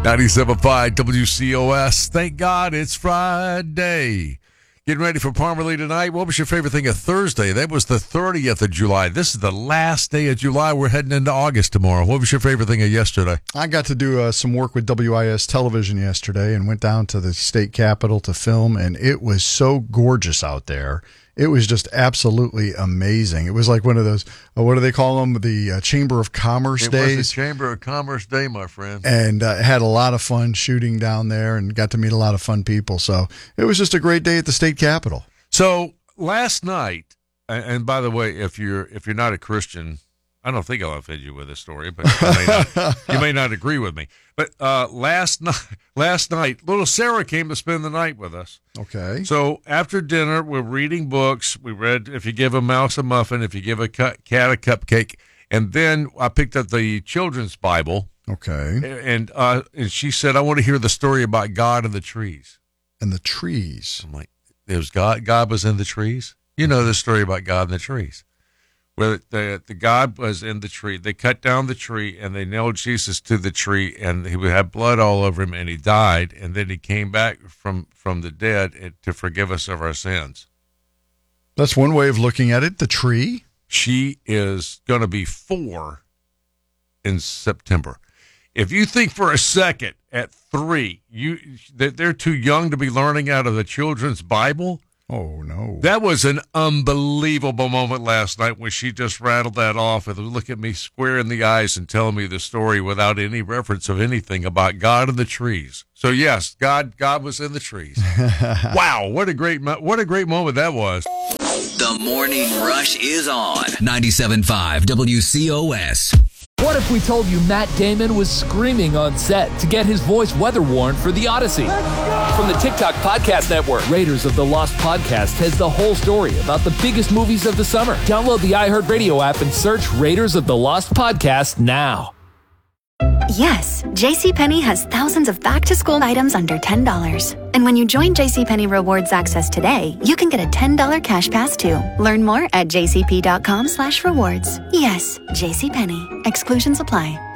97.5 WCOS. Thank God it's Friday. Getting ready for Parmalee tonight. What was your favorite thing of Thursday? That was the 30th of July. This is the last day of July. We're heading into August tomorrow. What was your favorite thing of yesterday? I got to do some work with WIS television yesterday and went down to the state capitol to film, and it was so gorgeous out there. It was just absolutely amazing. It was like one of those, what do they call them? The Chamber of Commerce days. It was the Chamber of Commerce Day, my friend. And had a lot of fun shooting down there and got to meet a lot of fun people. So it was just a great day at the state capitol. So last night, and by the way, if you're not a Christian, I don't think I'll offend you with this story, but you may not agree with me. But last night, little Sarah came to spend the night with us. Okay. So after dinner, we're reading books. We read If You Give a Mouse a Muffin, If You Give a Cat a Cupcake. And then I picked up the children's Bible. Okay. And she said, I want to hear the story about God and the trees. And the trees. I'm like, there's God was in the trees? You know the story about God and the trees. Where the God was in the tree. They cut down the tree, and they nailed Jesus to the tree, and he had blood all over him, and he died, and then he came back from the dead to forgive us of our sins. That's one way of looking at it, the tree. She is going to be 4 in September. If you think for a second at 3 that they're too young to be learning out of the children's Bible, oh, no. That was an unbelievable moment last night when she just rattled that off and looked at me square in the eyes and telling me the story without any reference of anything about God and the trees. So, yes, God was in the trees. Wow, what a great moment that was. The Morning Rush is on 97.5 WCOS. What if we told you Matt Damon was screaming on set to get his voice weather warned for The Odyssey? From the TikTok Podcast Network, Raiders of the Lost Podcast has the whole story about the biggest movies of the summer. Download the iHeartRadio app and search Raiders of the Lost Podcast now. Yes, JCPenney has thousands of back-to-school items under $10. And when you join JCPenney Rewards Access today, you can get a $10 cash pass too. Learn more at jcp.com/rewards. Yes, JCPenney. Exclusions apply.